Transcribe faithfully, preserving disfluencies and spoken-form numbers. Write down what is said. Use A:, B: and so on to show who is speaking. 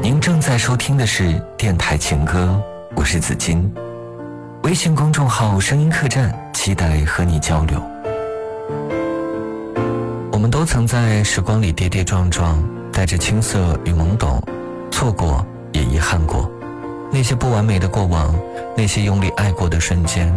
A: 您正在收听的是电台情歌，我是子金。微信公众号声音客栈，期待和你交流。我们都曾在时光里跌跌撞撞，带着青涩与懵懂，错过也遗憾过。那些不完美的过往，那些用力爱过的瞬间，